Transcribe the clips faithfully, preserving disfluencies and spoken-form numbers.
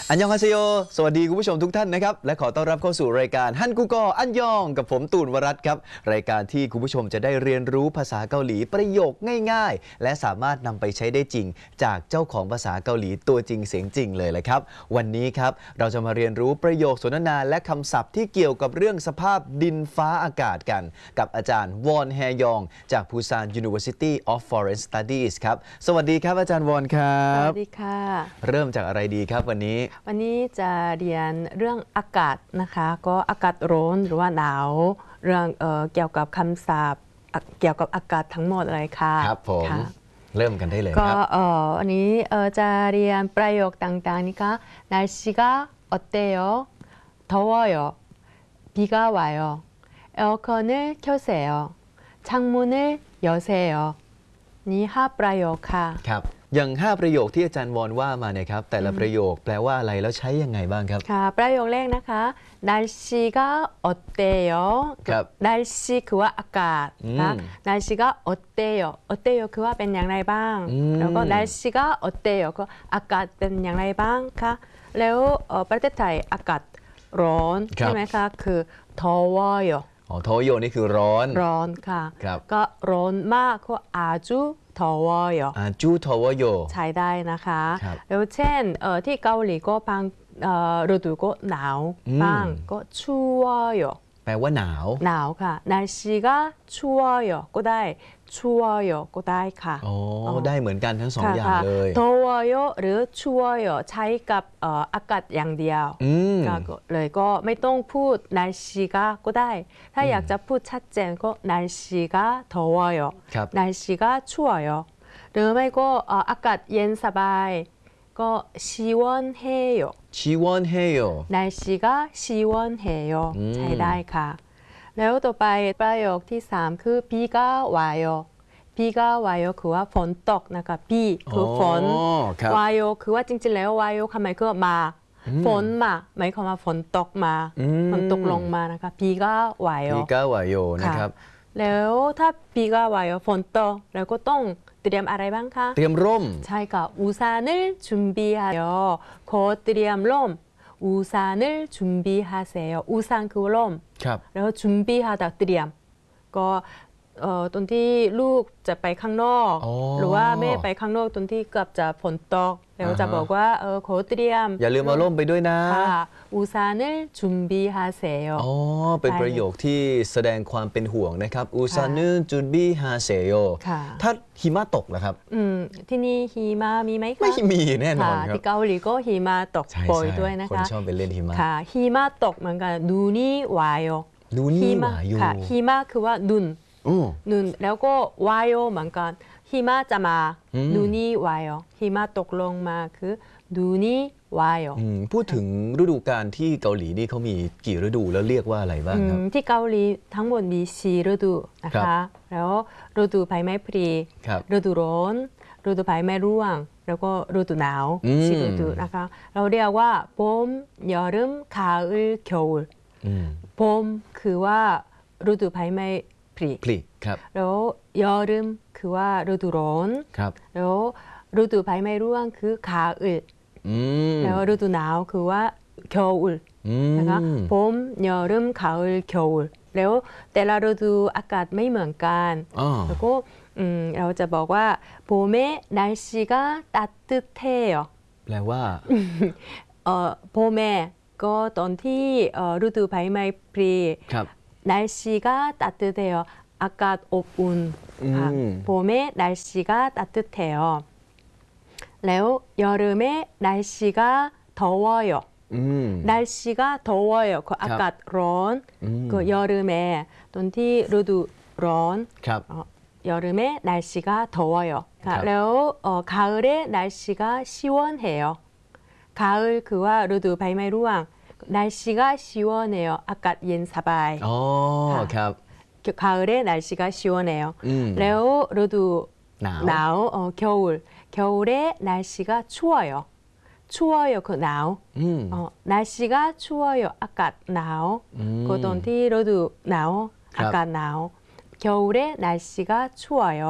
อันยองฮาเซโยสวัสดีคุณผู้ชมทุกท่านนะครับและขอต้อนรับเข้าสู่รายการฮันกูกออันยองกับผมตูนวรัตน์ครับรายการที่คุณผู้ชมจะได้เรียนรู้ภาษาเกาหลีประโยคง่ายๆและสามารถนำไปใช้ได้จริงจากเจ้าของภาษาเกาหลีตัวจริงเสียงจริงเลยแหละครับวันนี้ครับเราจะมาเรียนรู้ประโยคสนทนาและคำศัพท์ที่เกี่ยวกับเรื่องสภาพดินฟ้าอากาศกันกับอาจารย์วอนแฮยองจาก Busan University of Foreign Studies ครับสวัสดีครับอาจารย์วอนครับสวัสดีค่ะเริ่มจากอะไรดีครับวันนี้วันนี้จะเรียนเรื่องอากาศนะคะก็อากาศร้อนหรือว่าหนาวเรื่องเอ่อเกี่ยวกับคำศัพท์เกี่ยวกับอากาศทั้งหมดเลยค่ะครับผมเริ่มกันได้เลยครับก็เอ่ออันนี้เอ่อจะเรียนประโยคต่างๆนะคะ날씨가어때요더워요비가와요에어컨을켜세요창문을여세요นี่ห้าประโยคค่ะครับอย่างห้าประโยคที่อาจารย์วอนว่ามาเนี่ยครับแต่ละประโยคแปลว่าอะไรแล้วใช้ยังไงบ้างครับค่ะประโยคแรกนะคะ날씨가어때요 ครับ 날씨คือว่าอากาศนะ날씨가어때요어때요คือว่าเป็นอย่างไรบ้างแล้วก็날씨가어때요ก็อากาศเป็นอย่างไรบ้างคะแล้วประเทศไทยอากาศร้อนใช่ไหมคะคือ더워요 อ๋อโทโยนี่คือร้อนร้อนค่ะครับก็ร้อนมากก็อาจูทวโยอาจูทวโยใช้ได้นะคะแล้วเช่นที่เกาหลีก็บางฤดูก็หนาวบ้างก็ชูวโยแปลว่าหนาวหนาวค่ะ날씨가추워요ก็ได้ชูวโยก็ได้ค่ะโอ้ได้เหมือนกันทั้งสองอย่างเลยทวโยหรือชูวโยใช้กับอากาศอย่างเดียวเลยก็ไม่ต้องพูด날씨가ก็ได้ถ้าอยากจะพูดชัดเจนก็날씨가더워요날씨가추워요หรือไม่ก็อากาศเย็นสบายก็시원해요 ชิวอนเฮโย 날씨가시원해요ใช้ได้ค่ะแล้วต่อไปประโยคที่สามคือ비가와요 비가 와요คือว่าฝนตกนะคะ비คือฝน와요คือว่าจริงๆแล้ว와요คำหมายคือมาฝนมาหมายความว่าฝนตกมาฝนตกลงมานะคะ비가 와요 비가 와요นะครับแล้วถ้า비가 와요ฝนตกแล้วก็ต้องเตรียมอะไรบ้างคะเตรียมร่มใช่ค่ะ우산을준비하여ขอเตรียมร่ม우산을준비하세요 우산คือร่มแล้ว준비하다เตรียมก็ตอนที่ลูกจะไปข้างนอกหรือว่าแม่ไปข้างนอกตอนที่เกือบจะฝนตกแล้วจะบอกว่าเออขอเตรียมอย่าลืมเอาร่มไปด้วยนะ 우산을준비하세요 อ๋อเป็นประโยคที่แสดงความเป็นห่วงนะครับ우산을준비하세요ถ้าหิมะตกเหรอครับอืมที่นี่หิมะมีไหมคะไม่มีแน่นอนครับที่เกาหลีก็หิมะตกบ่อยด้วยนะคะคนชอบไปเล่นหิมะค่ะหิมะตกเหมือนกัน눈이와요 눈이 와요 ค่ะหิมะคือว่าดุนนุนแล้วก็วายโอเหมือนกันหิมะจะมานูนี่วายโอหิมะตกลงมาคือดูนี่วายโอพูดถึงฤดูกาลที่เกาหลีนี่เขามีกี่ฤดูแล้วเรียกว่าอะไรบ้างครับที่เกาหลีทั้งหมดมีสี่ฤดูนะคะแล้วฤดูใบไม้ผลิฤดูร้อนฤดูใบไม้ร่วงแล้วก็ฤดูหนาวสี่ฤดูนะคะเราเรียกว่า봄 여름 가을 겨울 봄คือว่าฤดูใบไม้ผลิครับแล้วยอรึมคือว่าฤดูร้อนครับแล้วฤดูใบไม้ร่วงคือขาอึดแล้วฤดูหนาวคือว่าเขียวอุ่นนะคะ봄ยอรึมขาอึดเขียวอุ่นแล้วแต่ละฤดูอากาศไม่เหมือนกันแล้วก็เราจะบอกว่า봄에날씨가따뜻해요 แปลว่าเอ่อ봄에ก็ตอนที่ฤดูใบไม้ผลิครับ 날씨가 따뜻해요อากาศอบอุ่นค่ะ봄에날씨가 따뜻해요แล้วยอรึม에날씨가 더워요 날씨가 더워요คืออากาศร้อนก็ยอรึม에ตอนที่ฤดูร้อนยอรึม에 날씨가 더워요ค่ะแล้ว가을에날씨가 시원해요 가을คือว่าฤดูใบไม้ร่วง날씨가 시원해요อากาศเย็นสบายอ๋อครับ 가을에날씨가 시원해요แล้วฤดูหนาว겨울 겨울에날씨가 추워요 추워요คือหนาว날씨가 추워요อากาศหนาวก็ตอนที่ฤดูหนาวอากาศหนาว겨울에날씨가 추워요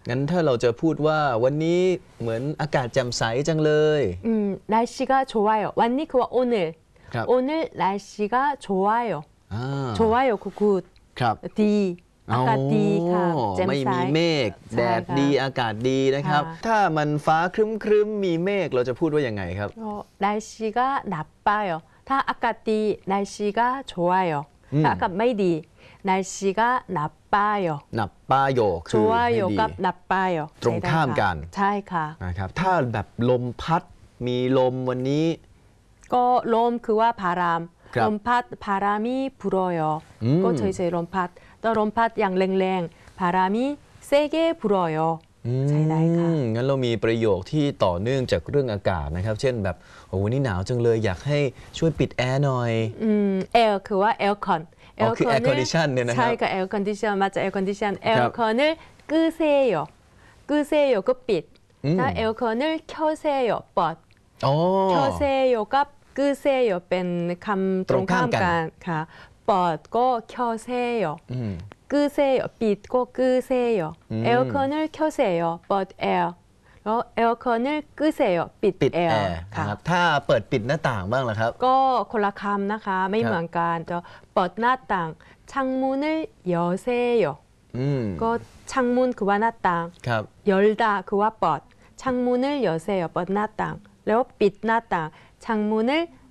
งั้นถ้าเราจะพูดว่าวันนี้เหมือนอากาศแจ่มใสจังเลย 음, 날씨가 좋아요. 완니 그와 오늘. ครับ 오늘 날씨가 좋아요. อ่า 좋아요. 그 굿. ครับ 디. 아까 디. 가. ไม่มี 잼사이. เมฆใช่แดดค่ะดีอากาศดีนะครับค่ะถ้ามันฟ้าครึ้มครึ้มๆมีเมฆเราจะพูดว่ายังไงครับ 어, 날씨가 나빠요. 다 아까 디 날씨가 좋아요. 음. 아까 메이디 날씨가 나빠요. หนับป้าโยคือไม่ดี 좋아요가 나빠요. ตรงข้ามกันใช่ค่ะนะครับถ้าแบบลมพัดมีลมวันนี้ 거 롬 그와 바람. ครับ 롬팟 바람이 불어요. 음. 거 저희 저희 롬팟. 또 롬팟 양랭랭 바람이 세게 불어요. อืมใช่ได้ค่ะงั้นเรามีประโยคที่ต่อเนื่องจากเรื่องอากาศนะครับ เช่นแบบโอ้วันนี้หนาวจังเลยอยากให้ช่วยปิดแอร์หน่อย 음, 에어 그와 에어컨. 어, 그 에어컨디션 네, 네. 자기가 에어컨디션 맞아 에어컨디션. 에어컨을 끄세요. 끄세요 그 빛. 음. 자, 에어컨을 켜세요. 뻗. อ๋อ 켜세요가 끄세요. 뺀 감, 똥캄간. 똥캄간. 가. 뻗고 켜세요. อืม 끄세요. 빛고 끄세요. 음. 에어컨을 켜세요. 뻗 에어. 어, 에어컨을 끄세요. 빛 ปิดแอ 에어. ร์นะครับถ้าเปิดปิดหน้าต่างบ้างล่ะครับก็คนละคำนะคะไม่ครับเหมือนกันจะเปิดหน้าต่าง창문을 여세요 อืมก็창문คือว่าหน้าต่างครับ 열다คือว่าเปิด창문을 여세요 เปิดหน้าต่างแล้วปิดหน้าต่าง창문을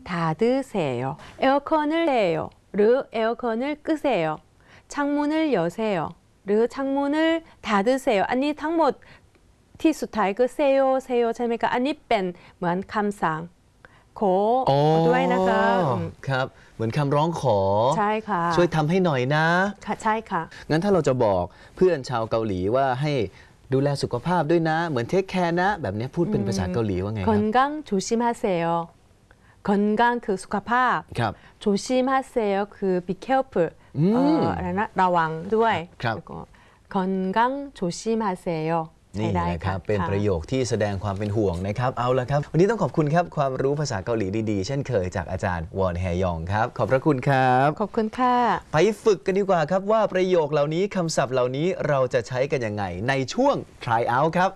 닫으세요 에어컨을 해요 หรือ 에어컨을 끄세요 창문을 여세요 หรือ 창문을 닫으세요 อันนี้ทั้งหมดที่สุดท้ายก็เซโยเซโยใช่ไหมคะอันนี้เป็นเหมือนคำสั่งขออ๋อด้วยนะคะอืมครับ เหมือนคำร้องขอใช่ค่ะช่วยทำให้หน่อยนะค่ะใช่ค่ะงั้นถ้าเราจะบอกเพื่อนชาวเกาหลีว่าให้ดูแลสุขภาพด้วยนะ เหมือนเทคแคร์นะ แบบนี้พูดเป็นภาษาเกาหลีว่าไงครับ 건강 조심하세요. 건강 그 수카파 ครับ 조심하세요. 그 be careful. 음. 어,อะไรนะระวังด้วยครับแล้วก็ 건강 조심하세요. นี่ใช้ได้แหละครับะเป็นค่ะประโยคที่แสดงความเป็นห่วงนะครับ เอาละครับ วันนี้ต้องขอบคุณครับ ความรู้ภาษาเกาหลีดีๆ เช่นเคยจากอาจารย์วอนแฮยองครับ ขอบพระคุณครับขอบคุณค่ะไปฝึกกันดีกว่าครับว่าประโยคเหล่านี้คำศัพท์เหล่านี้เราจะใช้กันยังไงในช่วง try out ครับ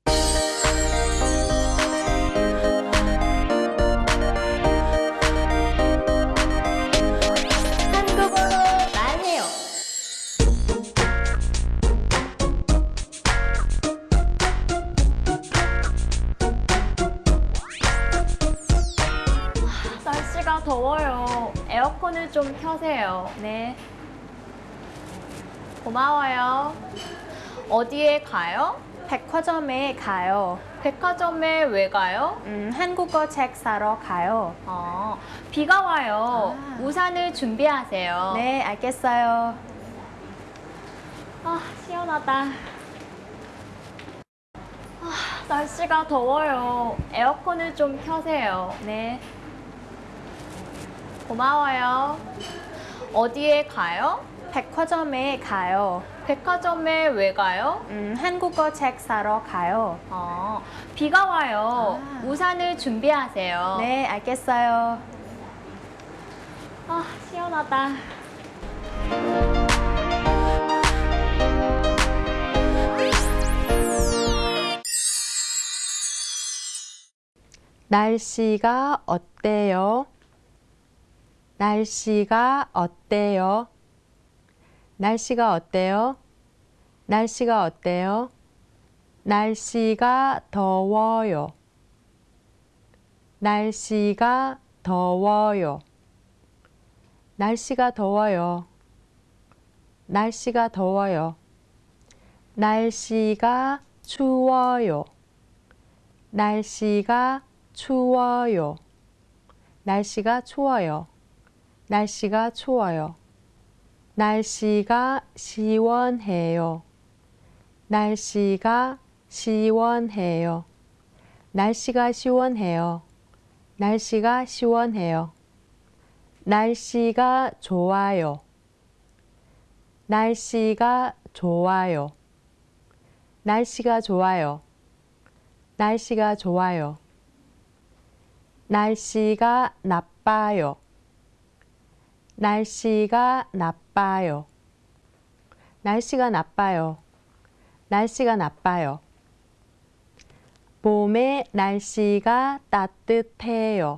한국어로 말해요. 날씨가 더워요. 에어컨을 좀 켜세요. 네. 고마워요. 어디에 가요? 백화점에 가요. 백화점에 왜 가요? 음, 한국어 책 사러 가요. 어, 비가 와요. 아. 우산을 준비하세요. 네, 알겠어요. 아, 시원하다. 아, 날씨가 더워요. 에어컨을 좀 켜세요. 네. 고마워요. 어디에 가요? 백화점에 가요. 백화점에 왜 가요? 음, 한국어 책 사러 가요. 어, 비가 와요. 아. 우산을 준비하세요. 네, 알겠어요. 아, 시원하다. 날씨가 어때요? 날씨가 어때요? 날씨가 어때요? 날씨가 어때요? 날씨가 더워요. 날씨가 더워요. 날씨가 더워요. 날씨가 더워요. 날씨가 추워요. 날씨가 추워요. 날씨가 추워요. 날씨가 추워요. 날씨가 시원해요. 날씨가 시원해요. 날씨가 시원해요. 날씨가 시원해요. 날씨가 좋아요. 날씨가 좋아요. 날씨가 좋아요. 날씨가 좋아요. 날씨가 나빠요. 날씨가 나빠요. 날씨가 나빠요. 날씨가 나빠요. 봄에 날씨가 따뜻해요.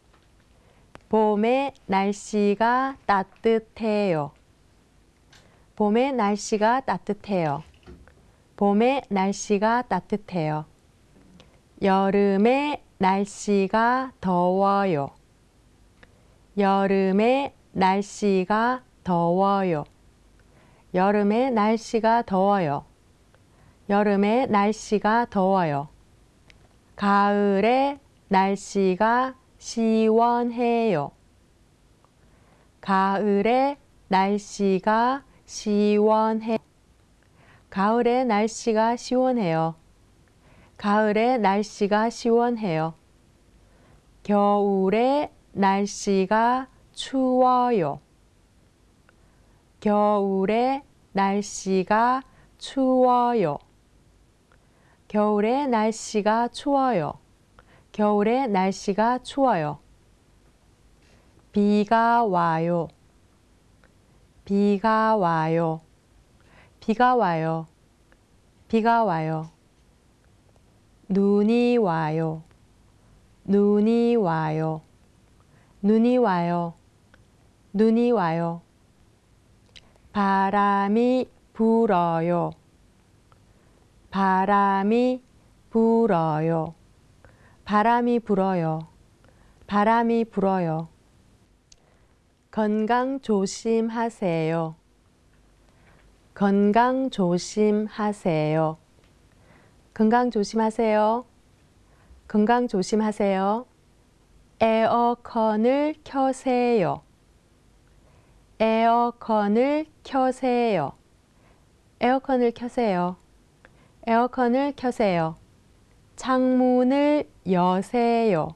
봄에 날씨가 따뜻해요. 봄에 날씨가 따뜻해요. 봄에 날씨가 따뜻해요. 여름에 날씨가 더워요. 여름에 날씨가 더워요. 여름에 날씨가 더워요. 여름에 날씨가 더워요. 가을에 날씨가 시원해요. 가을에 날씨가 시원해. 가을에 날씨가 시원해요. 가을에 날씨가 시원해요. 겨울에 날씨가 추워요. 겨울에 날씨가 추워요. 겨울에 날씨가 추워요. 겨울에 날씨가 추워요. 비가 와요. 비가 와요. 비가 와요. 비가 와요. 눈이 와요. 눈이 와요. 눈이 와요. 눈이 와요. 바람이 불어요. 바람이 불어요. 바람이 불어요. 바람이 불어요. 건강 조심하세요. 건강 조심하세요. 건강 조심하세요. 건강 조심하세요. 에어컨을 켜세요. 에어컨을 켜세요. 에어컨을 켜세요. 에어컨을 켜세요. 창문을 여세요.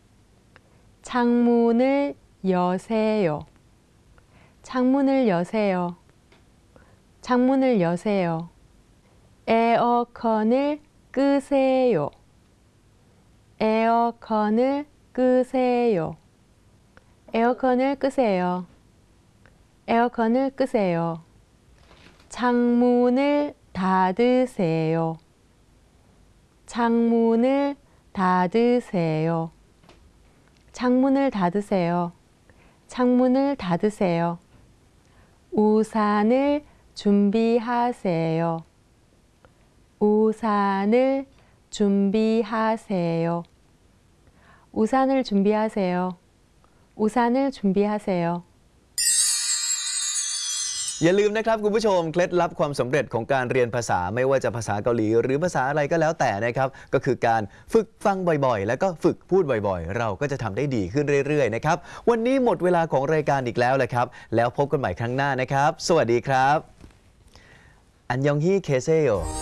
창문을 여세요. 창문을 여세요. 창문을 여세요. 에어컨을 끄세요. 에어컨을 끄세요. 에어컨을 끄세요. 에어컨을 끄세요. 창문을 닫으세요. 창문을 닫으세요. 창문을 닫으세요. 창문을 닫으세요. 우산을 준비하세요. 우산을 준비하세요. 우산을 준비하세요. 우산을 준비하세요. อย่าลืมนะครับคุณผู้ชมเคล็ดลับความสำเร็จของการเรียนภาษาไม่ว่าจะภาษาเกาหลีหรือภาษาอะไรก็แล้วแต่นะครับก็คือการฝึกฟังบ่อยๆแล้วก็ฝึกพูดบ่อยๆเราก็จะทำได้ดีขึ้นเรื่อยๆนะครับวันนี้หมดเวลาของรายการอีกแล้วแหละครับแล้วพบกันใหม่ครั้งหน้านะครับสวัสดีครับอันยองฮีเคเซโย